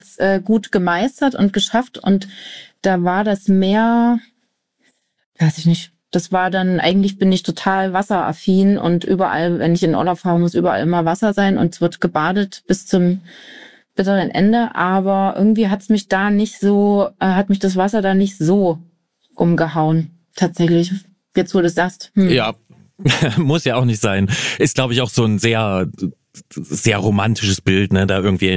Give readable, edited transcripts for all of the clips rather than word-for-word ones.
gut gemeistert und geschafft und da war das Meer, weiß ich nicht, das war dann, eigentlich bin ich total wasseraffin und überall, wenn ich in Urlaub fahre, muss überall immer Wasser sein und es wird gebadet bis zum bitteren Ende, aber irgendwie hat mich das Wasser da nicht so umgehauen, tatsächlich, jetzt wo du es sagst. Ja, muss ja auch nicht sein. Ist, glaube ich, auch so ein sehr romantisches Bild, ne, da irgendwie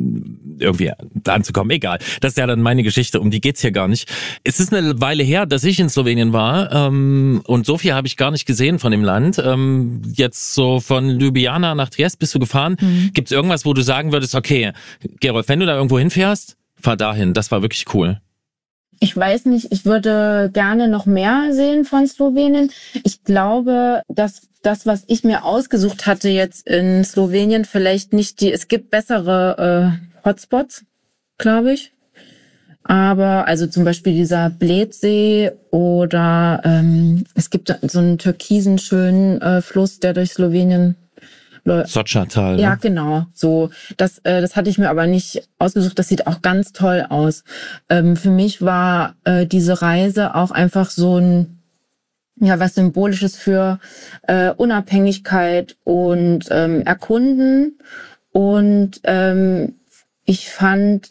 anzukommen. Egal. Das ist ja dann meine Geschichte, um die geht's hier gar nicht. Es ist eine Weile her, dass ich in Slowenien war, und so viel habe ich gar nicht gesehen von dem Land. Jetzt so von Ljubljana nach Triest bist du gefahren. Gibt's irgendwas, wo du sagen würdest, okay, Gerolf, wenn du da irgendwo hinfährst, fahr dahin. Das war wirklich cool. Ich weiß nicht, ich würde gerne noch mehr sehen von Slowenien. Ich glaube, dass das, was ich mir ausgesucht hatte jetzt in Slowenien, vielleicht nicht es gibt bessere Hotspots, glaube ich. Aber also zum Beispiel dieser Bledsee oder es gibt so einen türkisen schönen Fluss, der durch Slowenien Sotschatal. Ne? Ja, genau. So, das hatte ich mir aber nicht ausgesucht. Das sieht auch ganz toll aus. Für mich war diese Reise auch einfach so ein, ja, was Symbolisches für Unabhängigkeit und Erkunden. Und ich fand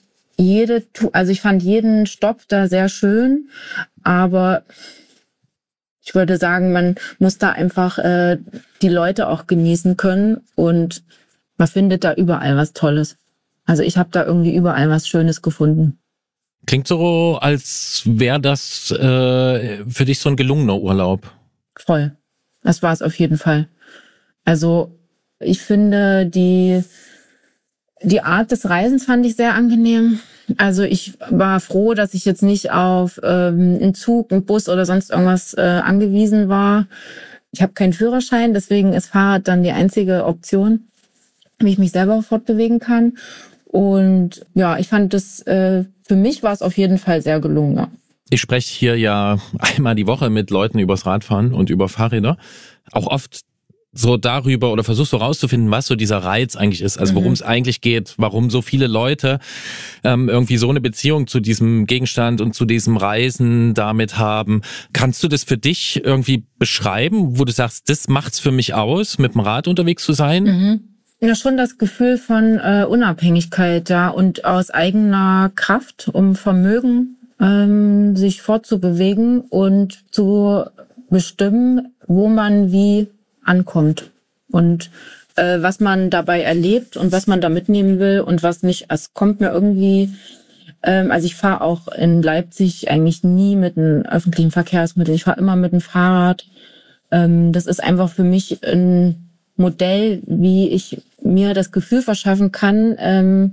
jeden Stopp da sehr schön, aber ich würde sagen, man muss da einfach die Leute auch genießen können und man findet da überall was Tolles. Also ich habe da irgendwie überall was Schönes gefunden. Klingt so, als wäre das für dich so ein gelungener Urlaub. Voll. Das war es auf jeden Fall. Also ich finde, die Art des Reisens fand ich sehr angenehm. Also ich war froh, dass ich jetzt nicht auf einen Zug, einen Bus oder sonst irgendwas angewiesen war. Ich habe keinen Führerschein, deswegen ist Fahrrad dann die einzige Option, wie ich mich selber fortbewegen kann. Und ja, ich fand das, für mich war es auf jeden Fall sehr gelungen. Ja. Ich spreche hier ja einmal die Woche mit Leuten übers Radfahren und über Fahrräder. Auch oft so darüber oder versuchst so rauszufinden, was so dieser Reiz eigentlich ist, also worum es eigentlich geht, warum so viele Leute irgendwie so eine Beziehung zu diesem Gegenstand und zu diesem Reisen damit haben. Kannst du das für dich irgendwie beschreiben, wo du sagst, das macht's für mich aus, mit dem Rad unterwegs zu sein? Ja, schon das Gefühl von Unabhängigkeit da und aus eigener Kraft, um Vermögen sich fortzubewegen und zu bestimmen, wo man wie ankommt und was man dabei erlebt und was man da mitnehmen will und was nicht. Es kommt mir irgendwie, also ich fahre auch in Leipzig eigentlich nie mit einem öffentlichen Verkehrsmittel. Ich fahre immer mit dem Fahrrad. Das ist einfach für mich ein Modell, wie ich mir das Gefühl verschaffen kann,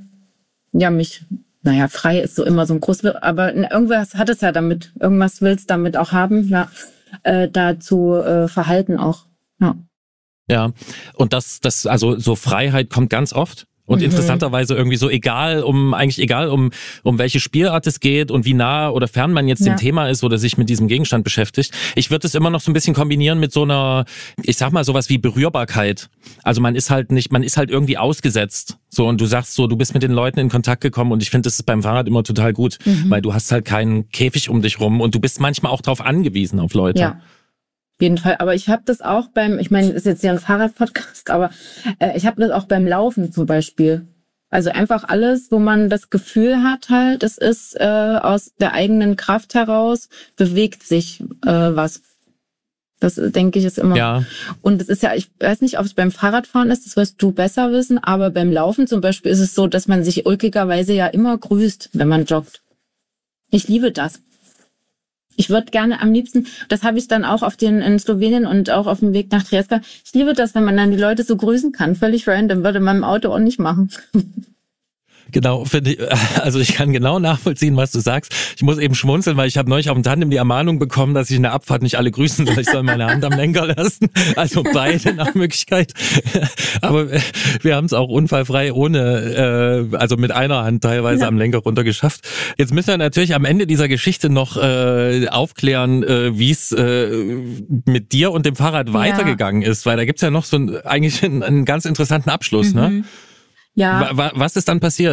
frei ist so immer so ein Großwort, aber irgendwas hat es ja damit, irgendwas willst damit auch haben, ja, dazu verhalten auch. Ja. Ja, und das, also so Freiheit kommt ganz oft. Und interessanterweise irgendwie so egal um welche Spielart es geht und wie nah oder fern man jetzt dem Thema ist oder sich mit diesem Gegenstand beschäftigt. Ich würde es immer noch so ein bisschen kombinieren mit so einer, ich sag mal sowas wie Berührbarkeit. Also man ist halt irgendwie ausgesetzt. So, und du sagst so, du bist mit den Leuten in Kontakt gekommen und ich finde, das ist beim Fahrrad immer total gut, weil du hast halt keinen Käfig um dich rum und du bist manchmal auch drauf angewiesen auf Leute. Ja. Auf jeden Fall, aber ich habe das auch ich meine, das ist jetzt ja ein Fahrradpodcast, aber ich habe das auch beim Laufen zum Beispiel. Also einfach alles, wo man das Gefühl hat halt, es ist aus der eigenen Kraft heraus, bewegt sich was. Das denke ich ist immer. Ja. Und es ist ja, ich weiß nicht, ob es beim Fahrradfahren ist, das wirst du besser wissen, aber beim Laufen zum Beispiel ist es so, dass man sich ulkigerweise ja immer grüßt, wenn man joggt. Ich liebe das. Ich würde gerne am liebsten, das habe ich dann auch in Slowenien und auch auf dem Weg nach Triest. Ich liebe das, wenn man dann die Leute so grüßen kann, völlig random, würde man im Auto auch nicht machen. Genau, also ich kann genau nachvollziehen, was du sagst. Ich muss eben schmunzeln, weil ich habe neulich auf dem Tandem die Ermahnung bekommen, dass ich in der Abfahrt nicht alle grüßen soll. Ich soll meine Hand am Lenker lassen. Also beide nach Möglichkeit. Aber wir haben es auch unfallfrei also mit einer Hand teilweise am Lenker runter geschafft. Jetzt müssen wir natürlich am Ende dieser Geschichte noch aufklären, wie es mit dir und dem Fahrrad weitergegangen ist, weil da gibt's ja noch so eigentlich einen ganz interessanten Abschluss, ne? Ja. Was ist dann passiert?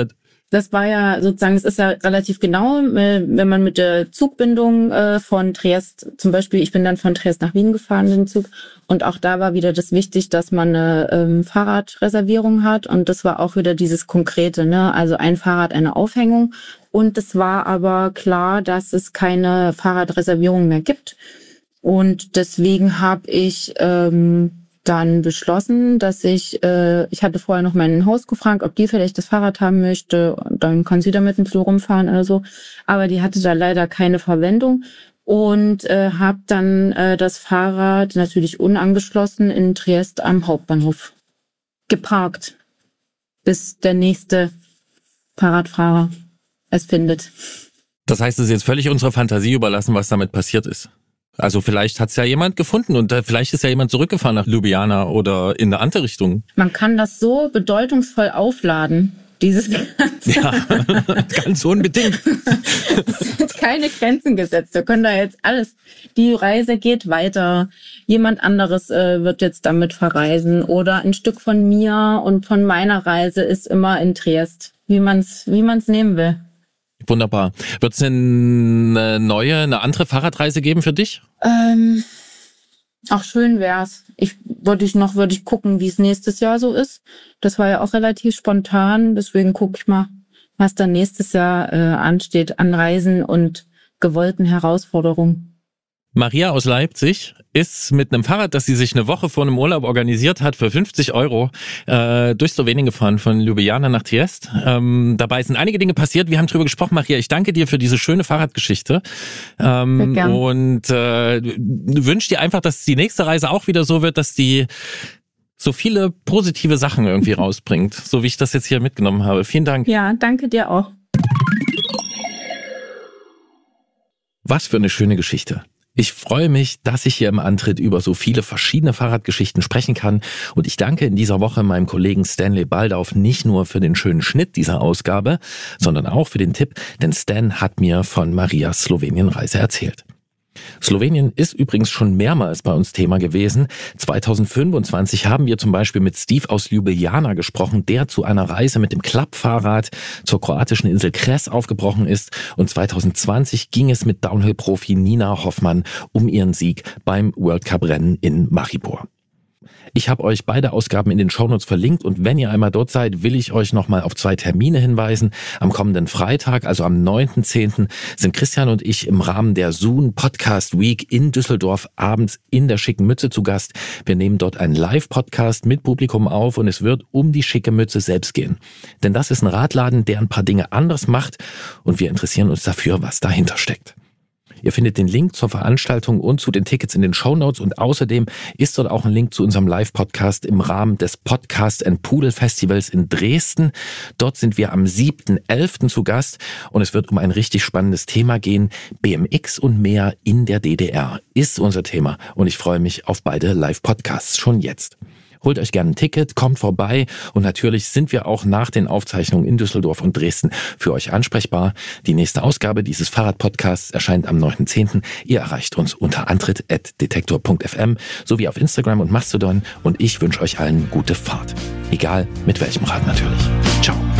Das war ja sozusagen, es ist ja relativ genau, wenn man mit der Zugbindung von Triest, zum Beispiel, ich bin dann von Triest nach Wien gefahren, den Zug, und auch da war wieder das wichtig, dass man eine Fahrradreservierung hat, und das war auch wieder dieses Konkrete, ne? Also ein Fahrrad, eine Aufhängung, und es war aber klar, dass es keine Fahrradreservierung mehr gibt, und deswegen habe ich dann beschlossen, dass ich hatte vorher noch mein Haus gefragt, ob die vielleicht das Fahrrad haben möchte. Und dann kann sie damit ein bisschen rumfahren oder so. Aber die hatte da leider keine Verwendung. Und habe dann das Fahrrad natürlich unangeschlossen in Triest am Hauptbahnhof geparkt, bis der nächste Fahrradfahrer es findet. Das heißt, es ist jetzt völlig unserer Fantasie überlassen, was damit passiert ist. Also vielleicht hat es ja jemand gefunden und vielleicht ist ja jemand zurückgefahren nach Ljubljana oder in eine andere Richtung. Man kann das so bedeutungsvoll aufladen, dieses Ganze. Ja, ganz unbedingt. Es sind keine Grenzen gesetzt. Wir können da jetzt alles. Die Reise geht weiter. Jemand anderes wird jetzt damit verreisen. Oder ein Stück von mir und von meiner Reise ist immer in Triest. Wie man's nehmen will. Wunderbar. Wird es eine andere Fahrradreise geben für dich? Auch schön wär's. Würde ich gucken, wie es nächstes Jahr so ist. Das war ja auch relativ spontan. Deswegen gucke ich mal, was dann nächstes Jahr ansteht an Reisen und gewollten Herausforderungen. Maria aus Leipzig ist mit einem Fahrrad, das sie sich eine Woche vor einem Urlaub organisiert hat, für 50 € durch Slowenien gefahren, von Ljubljana nach Triest. Dabei sind einige Dinge passiert. Wir haben drüber gesprochen, Maria. Ich danke dir für diese schöne Fahrradgeschichte. Und wünsche dir einfach, dass die nächste Reise auch wieder so wird, dass die so viele positive Sachen irgendwie rausbringt, so wie ich das jetzt hier mitgenommen habe. Vielen Dank. Ja, danke dir auch. Was für eine schöne Geschichte. Ich freue mich, dass ich hier im Antritt über so viele verschiedene Fahrradgeschichten sprechen kann, und ich danke in dieser Woche meinem Kollegen Stanley Baldauf nicht nur für den schönen Schnitt dieser Ausgabe, sondern auch für den Tipp, denn Stan hat mir von Marias Slowenien-Reise erzählt. Slowenien ist übrigens schon mehrmals bei uns Thema gewesen. 2025 haben wir zum Beispiel mit Steve aus Ljubljana gesprochen, der zu einer Reise mit dem Klappfahrrad zur kroatischen Insel Cres aufgebrochen ist. Und 2020 ging es mit Downhill-Profi Nina Hoffmann um ihren Sieg beim World Cup-Rennen in Maribor. Ich habe euch beide Ausgaben in den Shownotes verlinkt, und wenn ihr einmal dort seid, will ich euch nochmal auf 2 Termine hinweisen. Am kommenden Freitag, also am 9.10., sind Christian und ich im Rahmen der Zoom Podcast Week in Düsseldorf abends in der Schicken Mütze zu Gast. Wir nehmen dort einen Live-Podcast mit Publikum auf, und es wird um die Schicke Mütze selbst gehen. Denn das ist ein Radladen, der ein paar Dinge anders macht, und wir interessieren uns dafür, was dahinter steckt. Ihr findet den Link zur Veranstaltung und zu den Tickets in den Shownotes, und außerdem ist dort auch ein Link zu unserem Live-Podcast im Rahmen des Podcast & Pudel Festivals in Dresden. Dort sind wir am 7.11. zu Gast, und es wird um ein richtig spannendes Thema gehen. BMX und mehr in der DDR ist unser Thema, und ich freue mich auf beide Live-Podcasts schon jetzt. Holt euch gerne ein Ticket, kommt vorbei, und natürlich sind wir auch nach den Aufzeichnungen in Düsseldorf und Dresden für euch ansprechbar. Die nächste Ausgabe dieses Fahrradpodcasts erscheint am 9.10. Ihr erreicht uns unter antritt@detektor.fm sowie auf Instagram und Mastodon, und ich wünsche euch allen gute Fahrt. Egal mit welchem Rad natürlich.